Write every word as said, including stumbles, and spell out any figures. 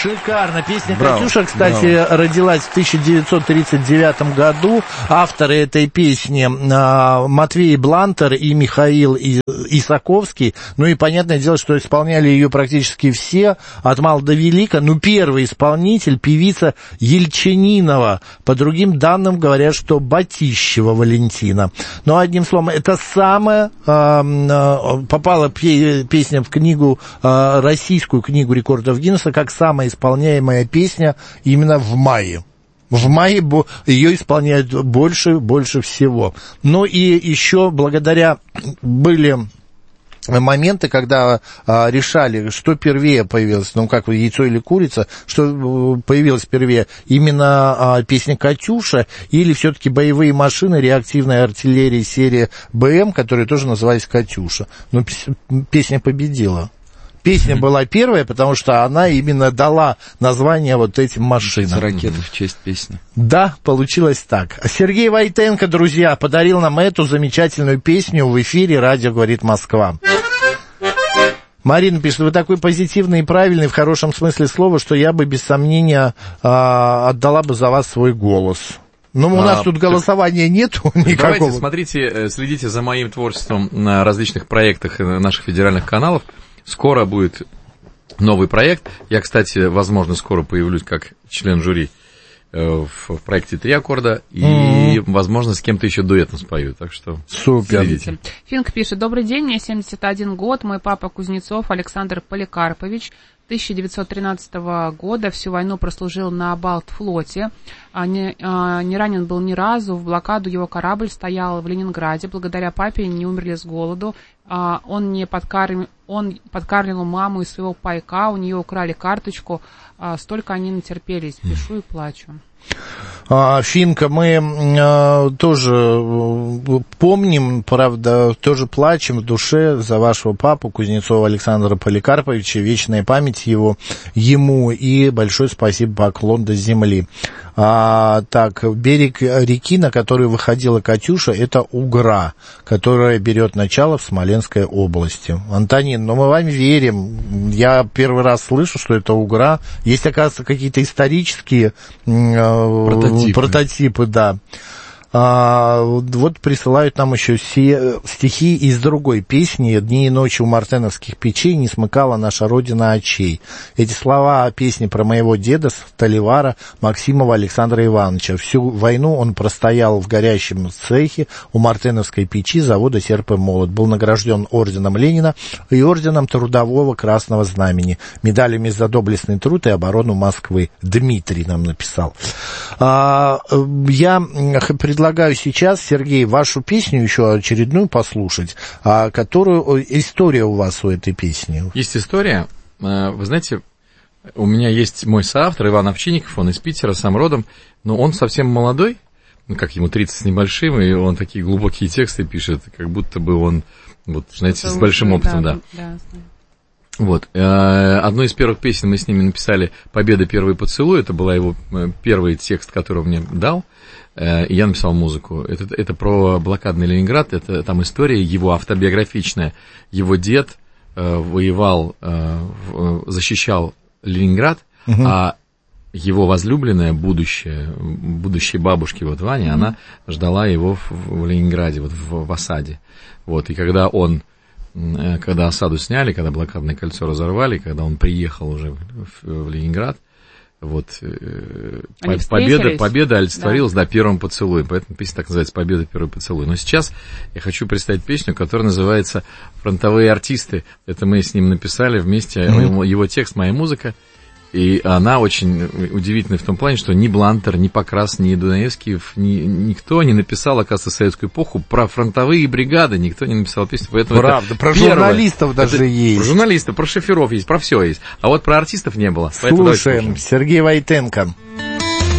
Шикарно. Песня Браво. «Катюша», кстати, Браво. родилась в тысяча девятьсот тридцать девятом году. Авторы этой песни а, Матвей Блантер и Михаил Исаковский. Ну и понятное дело, что исполняли ее практически все, от мала до велика. Ну, первый исполнитель, певица Ельчининова. По другим данным говорят, что Батищева Валентина. Но, одним словом, это самая... А, а, попала пе- песня в книгу, а, российскую книгу рекордов Гиннесса, как самая исполняемая песня именно в мае. В мае ее исполняют больше, больше всего. Ну и еще благодаря были моменты, когда а, решали, что первее появилось, ну как яйцо или курица, что появилось первее, именно а, песня «Катюша» или все-таки боевые машины реактивной артиллерии серии БМ, которые тоже назывались «Катюша». Но песня победила. Песня была первая, потому что она именно дала название вот этим машинам. Ракеты в честь песни. Да, получилось так. Сергей Войтенко, друзья, подарил нам эту замечательную песню в эфире «Радио говорит Москва». Марина пишет, вы такой позитивный и правильный в хорошем смысле слова, что я бы без сомнения а, отдала бы за вас свой голос. Ну, у нас а, тут голосования нету никакого. Давайте, смотрите, следите за моим творчеством на различных проектах наших федеральных каналов. Скоро будет новый проект. Я, кстати, возможно, скоро появлюсь как член жюри в, в проекте «Три аккорда». И, mm-hmm. возможно, с кем-то еще дуэтом спою. Так что супер. Следите. Финк пишет. Добрый день, мне семьдесят один год. Мой папа Кузнецов Александр Поликарпович. тысяча девятьсот тринадцатого года всю войну прослужил на Балтфлоте. Не, не ранен был ни разу. В блокаду его корабль стоял в Ленинграде. Благодаря папе не умерли с голоду. Он не подкарм... он подкармливал маму из своего пайка. У нее украли карточку. Столько они натерпелись. Пишу и плачу. Финка, мы а, тоже помним, правда, тоже плачем в душе за вашего папу Кузнецова Александра Поликарповича, вечная память его, ему, и большое спасибо, поклон до земли. А, так, берег реки, на который выходила «Катюша», это Угра, которая берет начало в Смоленской области. Антонин, ну мы вам верим, я первый раз слышу, что это Угра. Есть, оказывается, какие-то исторические Прототипы. Прототипы, да. А, вот присылают нам еще се, стихи из другой песни «Дни и ночи у мартеновских печей не смыкала наша родина очей». Эти слова песни про моего деда Столивара Максимова Александра Ивановича. Всю войну он простоял в горящем цехе у мартеновской печи завода «Серп и молот». Был награжден орденом Ленина и орденом Трудового Красного Знамени, медалями за доблестный труд и оборону Москвы. Дмитрий нам написал. А, я предлагаю Предлагаю сейчас, Сергей, вашу песню еще очередную послушать, а, которую... История у вас у этой песни. Есть история. Вы знаете, у меня есть мой соавтор Иван Овчинников, он из Питера, сам родом, но он совсем молодой, ну, как ему тридцать с небольшим, и он такие глубокие тексты пишет, как будто бы он, вот, знаете, с большим опытом, да. да. Вот. Одну из первых песен мы с ними написали «Победа, первый поцелуй». Это был его первый текст, который он мне дал. И я написал музыку. Это, это про блокадный Ленинград. Это там история его автобиографичная. Его дед воевал, защищал Ленинград, угу. а его возлюбленная, будущая, будущей бабушки, вот Ваня, угу. она ждала его в, в Ленинграде, вот в, в осаде. Вот. И когда он когда осаду сняли, когда блокадное кольцо разорвали, когда он приехал уже в, в Ленинград, вот, Они победа, победа олицетворилась, да. да, первым поцелуем, поэтому песня так называется «Победа, первый поцелуй». Но сейчас я хочу представить песню, которая называется «Фронтовые артисты». Это мы с ним написали вместе, mm-hmm. его текст, моя музыка. И она очень удивительная в том плане, что ни Блантер, ни Покрас, ни Дунаевский, ни, никто не написал, оказывается, в советскую эпоху про фронтовые бригады, никто не написал песню. Поэтому правда, про первое. Журналистов даже это, есть. Про журналистов, про шоферов есть, про все есть. А вот про артистов не было. Слушаем, Сергей Войтенко.